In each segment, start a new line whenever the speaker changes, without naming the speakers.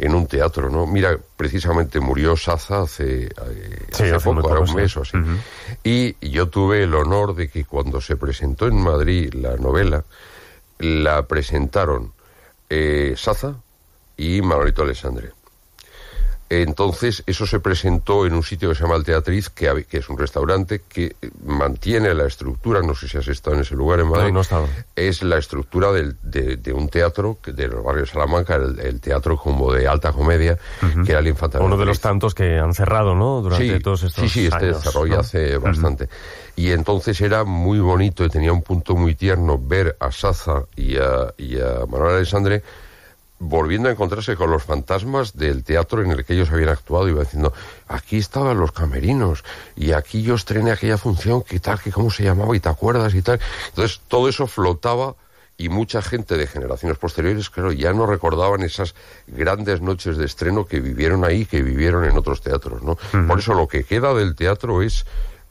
en un teatro, ¿no? Mira, precisamente murió Saza hace poco, ahora un mes o así. Uh-huh. Y yo tuve el honor de que cuando se presentó en Madrid la novela, la presentaron Saza y Manolito Alessandre. Entonces, eso se presentó en un sitio que se llama El Teatriz, que es un restaurante que mantiene la estructura, no sé si has estado en ese lugar en Madrid.
No he estado.
Es la estructura de un teatro de los barrios de Salamanca, el teatro como de alta comedia, uh-huh. que era el Infanta.
Uno de los tantos que han cerrado, ¿no? Durante todos estos años.
Sí, cerró ya hace bastante. Y entonces era muy bonito y tenía un punto muy tierno ver a Saza y a Manuel Alessandre volviendo a encontrarse con los fantasmas del teatro en el que ellos habían actuado, y iba diciendo, aquí estaban los camerinos, y aquí yo estrené aquella función, que tal, que cómo se llamaba, y te acuerdas, y tal. Entonces, todo eso flotaba, y mucha gente de generaciones posteriores, claro, ya no recordaban esas grandes noches de estreno que vivieron ahí, que vivieron en otros teatros, ¿no? Uh-huh. Por eso lo que queda del teatro es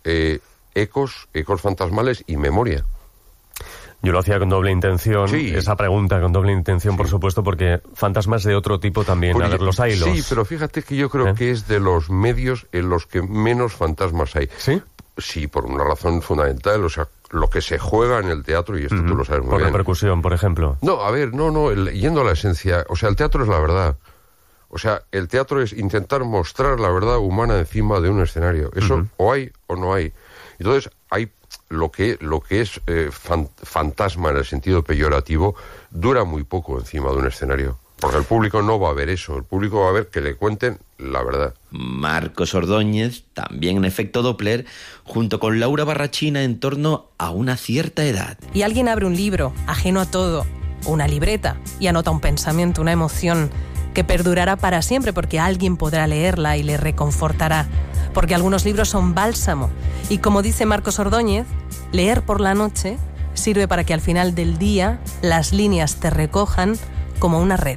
ecos fantasmales y memoria.
Yo lo hacía con doble intención, sí. Esa pregunta con doble intención, sí. Por supuesto, porque fantasmas de otro tipo también,
porque,
a ver, los hay.
Sí, pero fíjate que yo creo que es de los medios en los que menos fantasmas hay.
¿Sí?
Sí, por una razón fundamental, o sea, lo que se juega en el teatro, y esto tú lo sabes muy bien.
Por repercusión, por ejemplo.
No, a ver, yendo a la esencia, o sea, el teatro es la verdad. O sea, el teatro es intentar mostrar la verdad humana encima de un escenario. Eso o hay o no hay. Entonces, hay lo que es fantasma en el sentido peyorativo, dura muy poco encima de un escenario. Porque el público no va a ver eso. El público va a ver que le cuenten la verdad.
Marcos Ordóñez, también en efecto Doppler, junto con Laura Barrachina, en torno a una cierta edad.
Y alguien abre un libro, ajeno a todo, o una libreta, y anota un pensamiento, una emoción, que perdurará para siempre, porque alguien podrá leerla y le reconfortará. Porque algunos libros son bálsamo. Y como dice Marcos Ordóñez, leer por la noche sirve para que al final del día las líneas te recojan como una red.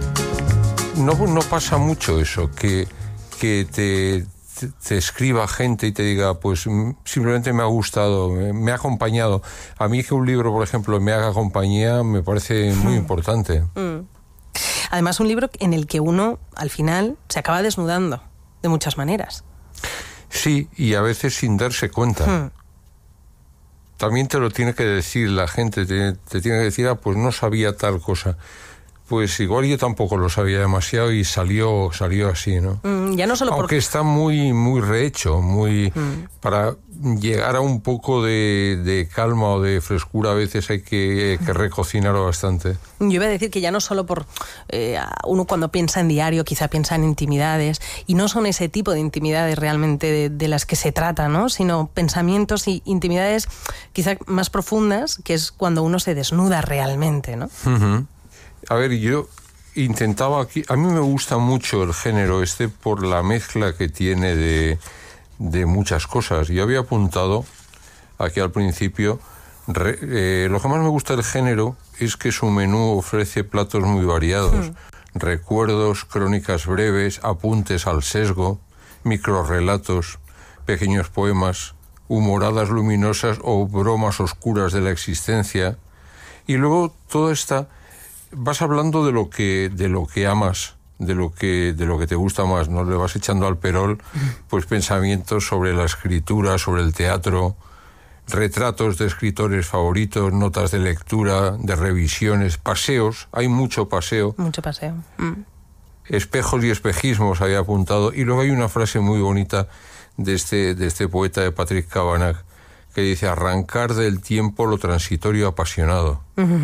No pasa mucho eso, que te escriba gente y te diga, pues simplemente me ha gustado, me ha acompañado. A mí que un libro, por ejemplo, me haga compañía, me parece muy importante.
Además, un libro en el que uno, al final, se acaba desnudando de muchas maneras.
Sí, y a veces sin darse cuenta. También te lo tiene que decir la gente, te tiene que decir, pues no sabía tal cosa. Pues igual yo tampoco lo sabía demasiado y salió así, ¿no?
Ya no solo
aunque está muy, muy rehecho, muy para llegar a un poco de calma o de frescura, a veces hay que recocinarlo bastante.
Yo iba a decir que ya no solo por uno cuando piensa en diario, quizá piensa en intimidades, y no son ese tipo de intimidades realmente de las que se trata, ¿no? Sino pensamientos y intimidades quizá más profundas, que es cuando uno se desnuda realmente, ¿no?
A ver, yo intentaba aquí... A mí me gusta mucho el género por la mezcla que tiene de muchas cosas. Yo había apuntado aquí al principio... lo que más me gusta del género es que su menú ofrece platos muy variados. Recuerdos, crónicas breves, apuntes al sesgo, microrrelatos, pequeños poemas, humoradas luminosas o bromas oscuras de la existencia. Y luego toda esta... Vas hablando de lo que amas, de lo que te gusta más, ¿no? Le vas echando al perol pues pensamientos sobre la escritura, sobre el teatro, retratos de escritores favoritos, notas de lectura, de revisiones, paseos, hay mucho paseo.
Mucho paseo.
Espejos y espejismos había apuntado, y luego hay una frase muy bonita de este poeta, de Patrick Kavanagh, que dice: arrancar del tiempo lo transitorio apasionado.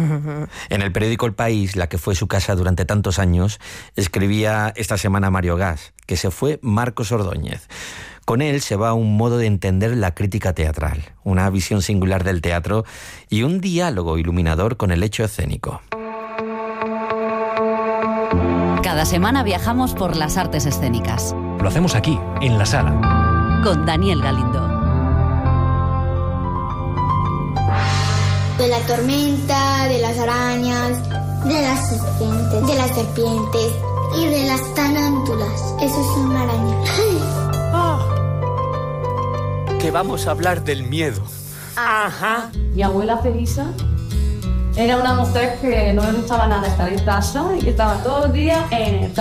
En el periódico El País, la que fue su casa durante tantos años, escribía esta semana Mario Gas, que se fue Marcos Ordóñez. Con él se va un modo de entender la crítica teatral, una visión singular del teatro y un diálogo iluminador con el hecho escénico.
Cada semana viajamos por las artes escénicas.
Lo hacemos aquí, en La Sala.
Con Daniel Galindo.
De la tormenta, de las arañas, de las serpientes y de las tarántulas. Eso es una araña.
Que vamos a hablar del miedo.
Ajá. Mi abuela Felisa era una mujer que no le gustaba nada estar en casa y que estaba todo el día en el